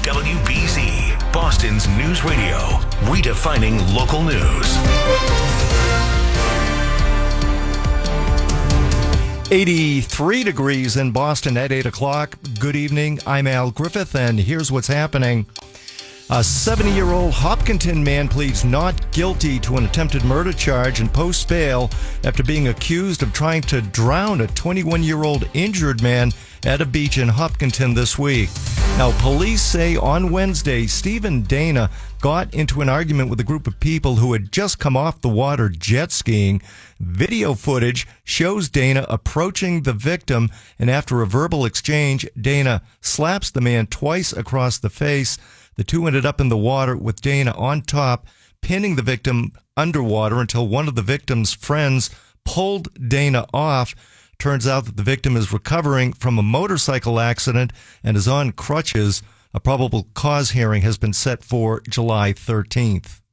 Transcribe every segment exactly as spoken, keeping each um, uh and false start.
W B Z, Boston's News Radio, redefining local news. eighty-three degrees in Boston at eight o'clock. Good evening. I'm Al Griffith, and here's what's happening. A seventy-year-old Hopkinton man pleads not guilty to an attempted murder charge and posts bail after being accused of trying to drown a twenty-one-year-old injured man at a beach in Hopkinton this week. Now, police say on Wednesday, Stephen Dana got into an argument with a group of people who had just come off the water jet skiing. Video footage shows Dana approaching the victim, and after a verbal exchange, Dana slaps the man twice across the face. The two ended up in the water with Dana on top, pinning the victim underwater until one of the victim's friends pulled Dana off. Turns out that the victim is recovering from a motorcycle accident and is on crutches. A probable cause hearing has been set for July thirteenth.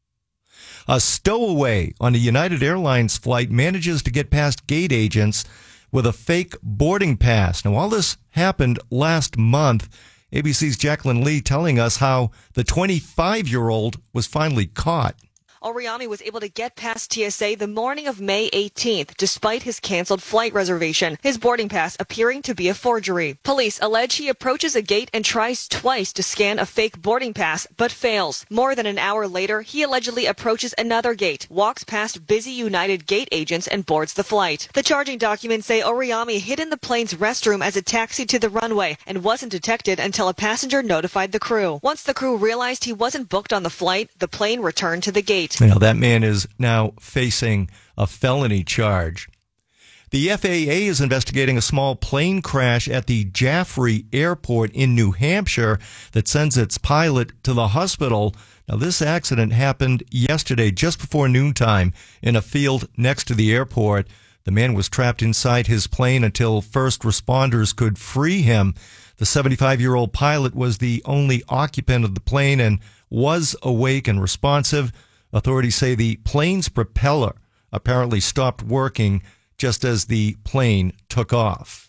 A stowaway on a United Airlines flight manages to get past gate agents with a fake boarding pass. Now, all this happened last month. A B C's Jacqueline Lee telling us how the twenty-five-year-old was finally caught. Oriami was able to get past T S A the morning of May eighteenth, despite his canceled flight reservation, his boarding pass appearing to be a forgery. Police allege he approaches a gate and tries twice to scan a fake boarding pass, but fails. More than an hour later, he allegedly approaches another gate, walks past busy United gate agents, and boards the flight. The charging documents say Oriami hid in the plane's restroom as it taxied to the runway and wasn't detected until a passenger notified the crew. Once the crew realized he wasn't booked on the flight, the plane returned to the gate. Now, that man is now facing a felony charge. The F A A is investigating a small plane crash at the Jaffrey Airport in New Hampshire that sends its pilot to the hospital. Now, this accident happened yesterday just before noontime in a field next to the airport. The man was trapped inside his plane until first responders could free him. The seventy-five-year-old pilot was the only occupant of the plane and was awake and responsive. Authorities say the plane's propeller apparently stopped working just as the plane took off.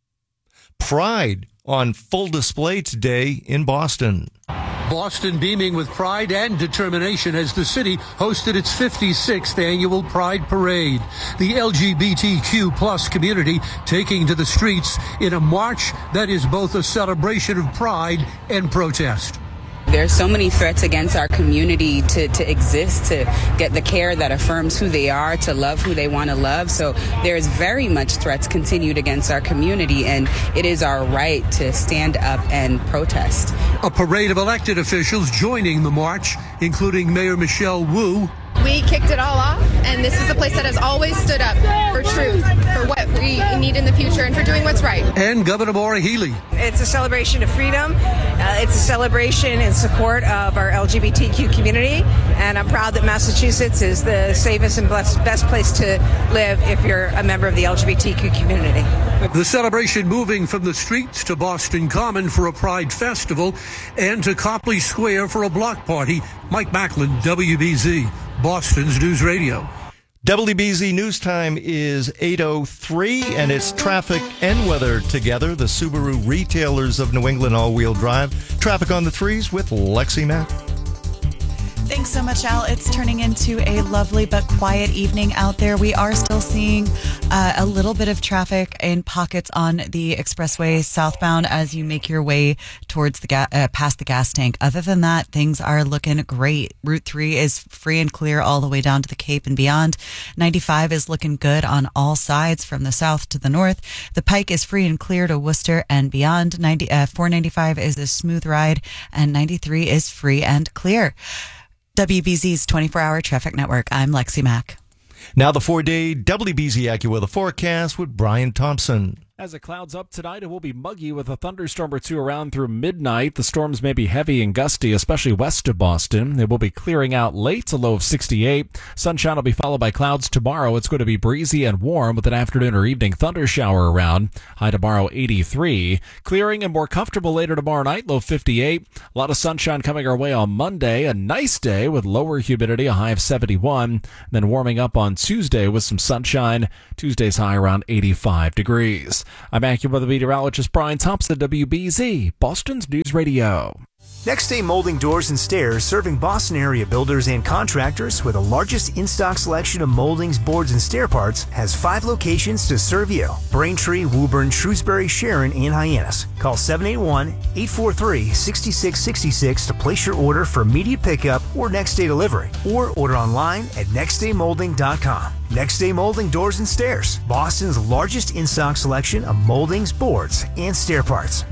Pride on full display today in Boston. Boston beaming with pride and determination as the city hosted its fifty-sixth annual Pride Parade. The L G B T Q plus community taking to the streets in a march that is both a celebration of pride and protest. There's so many threats against our community to, to exist, to get the care that affirms who they are, to love who they want to love. So there's very much threats continued against our community, and it is our right to stand up and protest. A parade of elected officials joining the march, including Mayor Michelle Wu. We kicked it all off, and this is a place that has always stood up for truth, for what we need in the future, and for doing what's right. And Governor Maura Healey. It's a celebration of freedom. Uh, it's a celebration in support of our L G B T Q community, and I'm proud that Massachusetts is the safest and best, best place to live if you're a member of the L G B T Q community. The celebration moving from the streets to Boston Common for a Pride Festival and to Copley Square for a block party. Mike Macklin, W B Z, Boston's News Radio. W B Z News Time is eight oh three, and it's traffic and weather together. The Subaru Retailers of New England all-wheel drive. Traffic on the threes with Lexi Mack. Thanks so much, Al. It's turning into a lovely but quiet evening out there. We are still seeing uh, a little bit of traffic in pockets on the expressway southbound as you make your way towards the ga- uh, past the gas tank. Other than that, things are looking great. Route three is free and clear all the way down to the Cape and beyond. ninety-five is looking good on all sides from the south to the north. The Pike is free and clear to Worcester and beyond. ninety, uh, four ninety-five is a smooth ride, and ninety-three is free and clear. W B Z's twenty-four hour traffic network. I'm Lexi Mack. Now the four-day W B Z AccuWeather forecast with Brian Thompson. As it clouds up tonight, it will be muggy with a thunderstorm or two around through midnight. The storms may be heavy and gusty, especially west of Boston. It will be clearing out late, a low of sixty-eight. Sunshine will be followed by clouds tomorrow. It's going to be breezy and warm with an afternoon or evening thunder shower around. High tomorrow, eighty-three. Clearing and more comfortable later tomorrow night, low fifty-eight. A lot of sunshine coming our way on Monday. A nice day with lower humidity, a high of seventy-one. Then warming up on Tuesday with some sunshine. Tuesday's high around eighty-five degrees. I'm AccuWeather meteorologist Brian Thompson, W B Z, Boston's News Radio. Next Day Molding Doors and Stairs, serving Boston area builders and contractors with the largest in-stock selection of moldings, boards, and stair parts, has five locations to serve you. Braintree, Woburn, Shrewsbury, Sharon, and Hyannis. Call seven eight one, eight four three, six six six six to place your order for immediate pickup or next day delivery, or order online at next day molding dot com. Next Day Molding Doors and Stairs, Boston's largest in-stock selection of moldings, boards, and stair parts.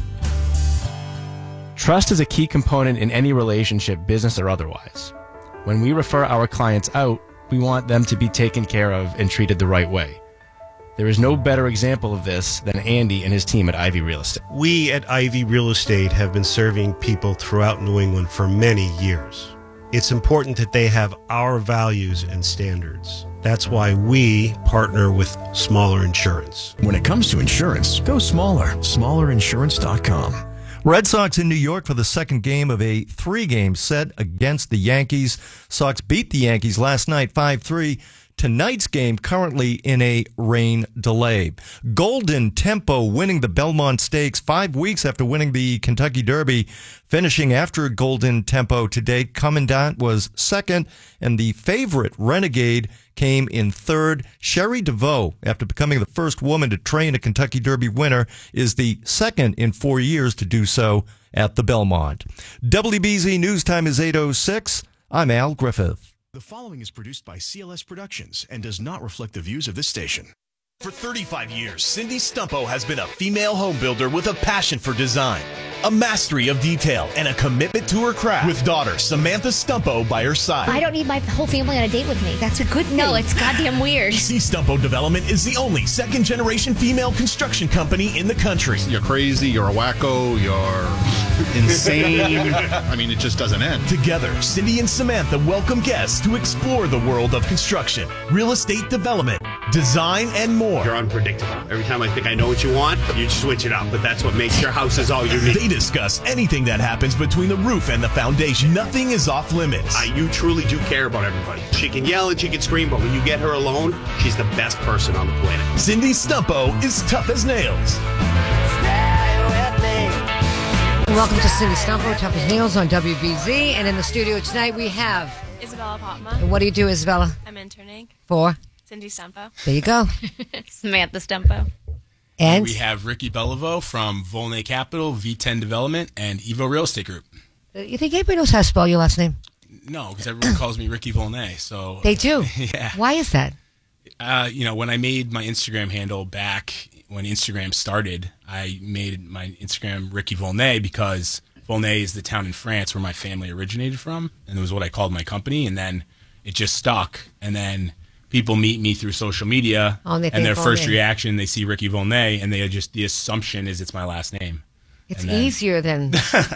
Trust is a key component in any relationship, business or otherwise. When we refer our clients out, we want them to be taken care of and treated the right way. There is no better example of this than Andy and his team at Ivy Real Estate. We at Ivy Real Estate have been serving people throughout New England for many years. It's important that they have our values and standards. That's why we partner with Smaller Insurance. When it comes to insurance, go smaller. smaller insurance dot com. Red Sox in New York for the second game of a three-game set against the Yankees. Sox beat the Yankees last night five three. Tonight's game currently in a rain delay. Golden Tempo winning the Belmont Stakes five weeks after winning the Kentucky Derby. Finishing after Golden Tempo today, Commandant was second, and the favorite Renegade came in third. Sherry DeVoe, after becoming the first woman to train a Kentucky Derby winner, is the second in four years to do so at the Belmont. W B Z News Time is eight oh six. I'm Al Griffith. The following is produced by C L S Productions and does not reflect the views of this station. For thirty-five years, Cindy Stumpo has been a female home builder with a passion for design, a mastery of detail, and a commitment to her craft. With daughter Samantha Stumpo by her side. I don't need my whole family on a date with me. That's a good thing. No, it's goddamn weird. C. Stumpo Development is the only second-generation female construction company in the country. You're crazy, you're a wacko, you're insane. I mean, it just doesn't end. Together, Cindy and Samantha welcome guests to explore the world of construction, real estate development, design, and more. You're unpredictable. Every time I think I know what you want, you switch it up, but that's what makes your houses all unique. They discuss anything that happens between the roof and the foundation. Nothing is off limits. Uh, you truly do care about everybody. She can yell and she can scream, but when you get her alone, she's the best person on the planet. Cindy Stumpo is tough as nails. Welcome to Cindy Stumpo, Tough as Nails on W B Z. And in the studio tonight we have Isabella Popma. And what do you do, Isabella? I'm interning. For? Cindy Stumpo. There you go. Samantha Stumpo. And we have Ricky Beliveau from Volney Capital, V ten Development, and Evo Real Estate Group. You think anybody knows how to spell your last name? No, because everyone calls me Ricky Volney. So they do? Yeah. Why is that? Uh, you know, when I made my Instagram handle back when Instagram started, I made my Instagram Ricky Volney because Volney is the town in France where my family originated from, and it was what I called my company, and then it just stuck. And then people meet me through social media, oh, and, and their Volney. first reaction, they see Ricky Volney, and they just, the assumption is it's my last name. It's then, easier than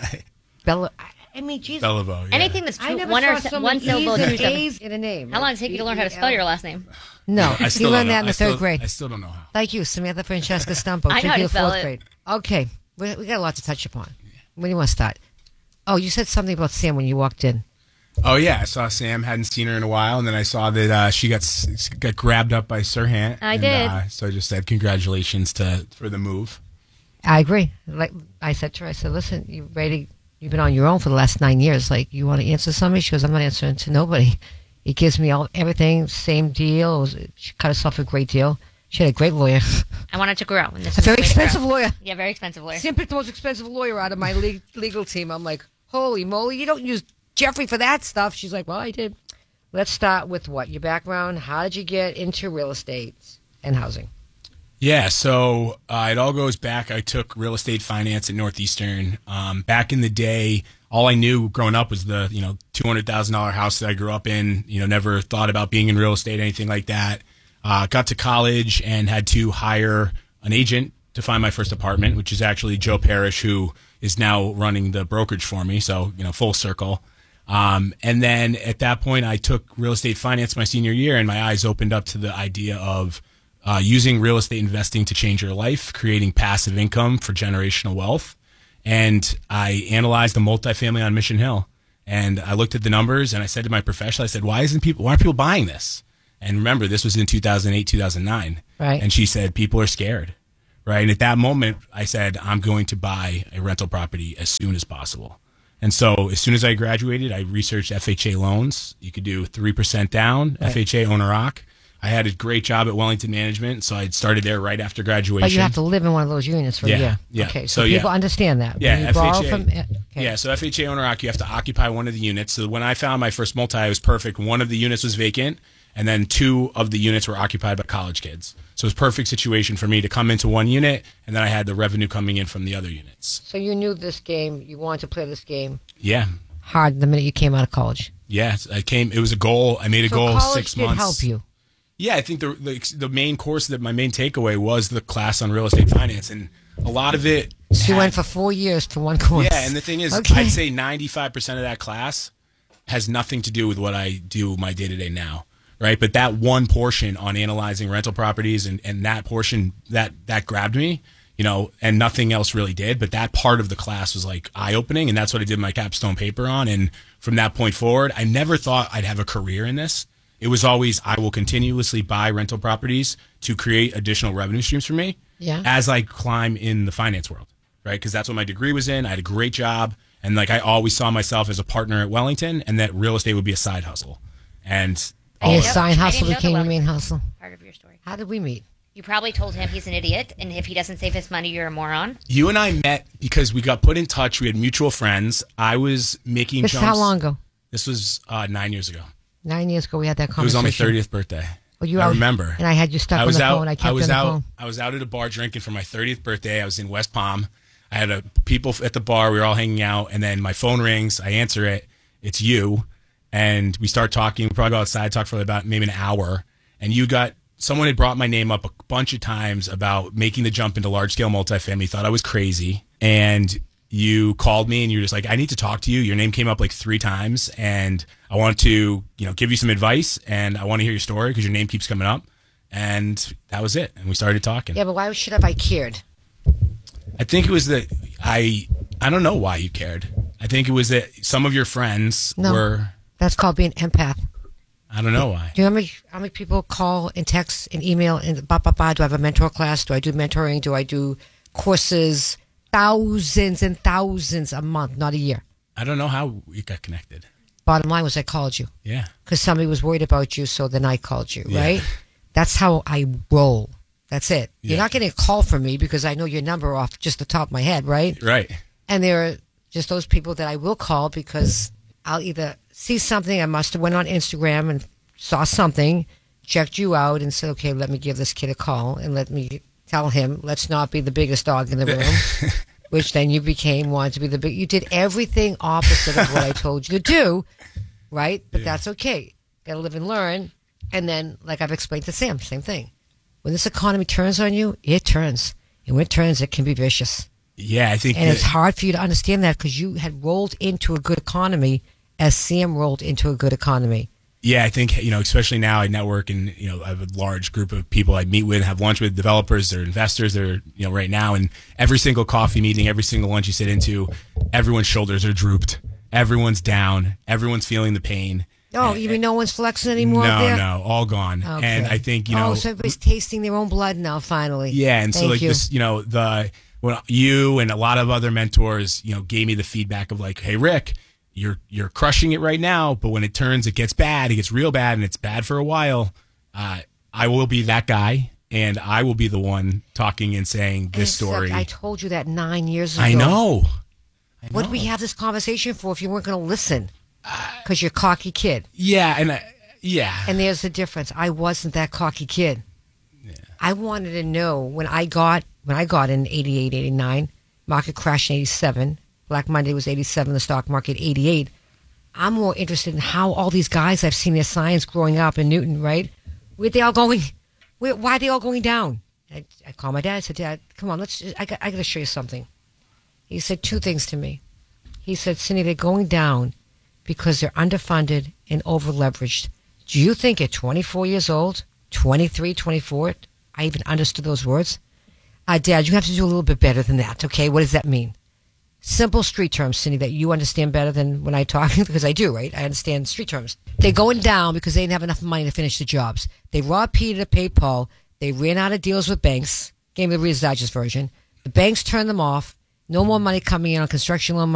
Bella. I mean, Jesus. Beliveau, yeah. Anything that's I two, never one or saw so one many syllable, E's two and syllables. A's in a name. How long did it take you to learn how to spell your last name? No, I you still learned don't that in know. the I third still, grade. I still don't know how. Like you, Samantha Francesca Stumpo. I know how to the spell fourth it. grade. Okay, we, we got a lot to touch upon. When do you want to start? Oh, you said something about Sam when you walked in. Oh yeah, I saw Sam. Hadn't seen her in a while, and then I saw that uh, she got s- got grabbed up by Sirhan. I and, did. Uh, so I just said congratulations to for the move. I agree. Like I said to her, I said, "Listen, you ready? You've been on your own for the last nine years. Like, you want to answer somebody?" She goes, "I'm not answering to nobody." He gives me all everything, same deal. It was, she cut herself a great deal. She had a great lawyer. I wanted to grow. And this A is very the way to grow. expensive lawyer. Yeah, very expensive lawyer. Sam picked the most expensive lawyer out of my le- legal team. I'm like, holy moly, you don't use Jeffrey for that stuff. She's like, well, I did. Let's start with what? Your background. How did you get into real estate and housing? Yeah, so uh, it all goes back. I took real estate finance at Northeastern. Um, back in the day, all I knew growing up was the you know two hundred thousand dollar house that I grew up in. You know, never thought about being in real estate, anything like that. Uh, got to college and had to hire an agent to find my first apartment, which is actually Joe Parrish, who is now running the brokerage for me. So you know, full circle. Um, and then at that point, I took real estate finance my senior year, and my eyes opened up to the idea of Uh, using real estate investing to change your life, creating passive income for generational wealth. And I analyzed the multifamily on Mission Hill, and I looked at the numbers, and I said to my professional, I said, why isn't people, why aren't people buying this? And remember, this was in two thousand eight, two thousand nine. Right. And she said, people are scared. Right. And at that moment, I said, I'm going to buy a rental property as soon as possible. And so as soon as I graduated, I researched F H A loans. You could do three percent down, Right. F H A owner-occ. I had a great job at Wellington Management, so I started there right after graduation. But you have to live in one of those units for Yeah, a year. yeah. Okay, so, So, people yeah. understand that. Yeah, When you F H A. borrow from, okay. Yeah, so F H A owner-occ, you have to occupy one of the units. So when I found my first multi, it was perfect. One of the units was vacant, and then two of the units were occupied by college kids. So it was a perfect situation for me to come into one unit, and then I had the revenue coming in from the other units. So you knew this game, you wanted to play this game Yeah. hard the minute you came out of college. Yeah, I came. It was a goal. I made a So goal college six did months. help you. Yeah, I think the, the the main course that my main takeaway was the class on real estate finance, and a lot of it. So you had- went for four years for one course. Yeah, and the thing is, Okay. I'd say ninety-five percent of that class has nothing to do with what I do my day to day now, right? But that one portion on analyzing rental properties and, and that portion that that grabbed me, you know, and nothing else really did. But that part of the class was like eye opening, and that's what I did my capstone paper on. And from that point forward, I never thought I'd have a career in this. It was always I will continuously buy rental properties to create additional revenue streams for me Yeah. as I climb in the finance world, right? Because that's what my degree was in. I had a great job, and like I always saw myself as a partner at Wellington, and that real estate would be a side hustle. And all And of your it- side I hustle didn't know became the your main hustle. Part of your story. How did we meet? You probably told him he's an idiot, and if he doesn't save his money, you're a moron. You and I met because we got put in touch. We had mutual friends. I was making This is jumps. how long ago? This was uh, nine years ago. Nine years ago we had that It was conversation. on my thirtieth birthday. Well, you I out- remember. And I had you stuck I on was the out, phone. I kept I was you on the out. phone. I was out at a bar drinking for my thirtieth birthday. I was in West Palm. I had a people at the bar. We were all hanging out, and then my phone rings. I answer it. It's you, and we start talking. We probably go outside, talk for about maybe an hour, and you got someone had brought my name up a bunch of times about making the jump into large scale multifamily. Thought I was crazy, and you called me and you're just like, I need to talk to you. Your name came up like three times, and I want to, you know, give you some advice, and I want to hear your story because your name keeps coming up. And that was it. And we started talking. Yeah, but why should have I cared? I think it was that I, I don't know why you cared. I think it was that some of your friends No. were, That's called being empath. I don't know why. Do you know how many, how many people call and text and email and ba ba ba? Do I have a mentor class? Do I do mentoring? Do I do courses? Thousands and thousands a month, not a year. I don't know how we got connected. Bottom line was I called you. Yeah. Because somebody was worried about you, so then I called you, Yeah. right? That's how I roll. That's it. You're Yeah. not getting a call from me because I know your number off just the top of my head, right? Right. And there are just those people that I will call because I'll either see something. I must have went on Instagram and saw something, checked you out, and said, okay, let me give this kid a call and let me tell him, let's not be the biggest dog in the room, which then you became, wanted to be the big. You did everything opposite of what I told you to do, right? But that's okay. Got to live and learn. And then, like I've explained to Sam, same thing. When this economy turns on you, it turns. And when it turns, it can be vicious. Yeah, I think And that- it's hard for you to understand that because you had rolled into a good economy as Sam rolled into a good economy. Yeah, I think, you know, especially now I network and, you know, I have a large group of people I meet with, have lunch with, developers, they're investors, they're, you know, right now. And every single coffee meeting, every single lunch you sit into, everyone's shoulders are drooped. Everyone's down. Everyone's feeling the pain. Oh, you mean no one's flexing anymore no, up there? no, all gone. Okay. And I think, you know. Oh, so everybody's tasting their own blood now, finally. Yeah, and so Thank like you. this, you know, the when you and a lot of other mentors, you know, gave me the feedback of like, hey, Rick, you're you're crushing it right now, but when it turns, it gets bad, it gets real bad, and it's bad for a while. Uh, I will be that guy, and I will be the one talking and saying this Except story. I told you that nine years ago. I know. I What did we have this conversation for if you weren't going to listen? Because you're a cocky kid. Yeah, and I, yeah. And there's the difference. I wasn't that cocky kid. I wanted to know when I got when I got in eighty-eight, eighty-nine, market crash in eighty-seven, Black Monday was eighty-seven, the stock market eighty-eight. I'm more interested in how all these guys I've seen their signs growing up in Newton, right? Where they all going? Where, why are they all going down? I, I called my dad. I said, Dad, come on, let's. I got, I got to show you something. He said two things to me. He said, Cindy, they're going down because they're underfunded and over leveraged. Do you think at twenty-four years old, twenty-three, twenty-four, I even understood those words? Uh, Dad, you have to do a little bit better than that, okay? What does that mean? Simple street terms, Cindy, that you understand better than when I talk, because I do, right? I understand street terms. They're going down because they didn't have enough money to finish the jobs. They robbed Peter to pay Paul. They ran out of deals with banks. Gave me the Reader's Digest version. The banks turned them off. No more money coming in on construction loan money.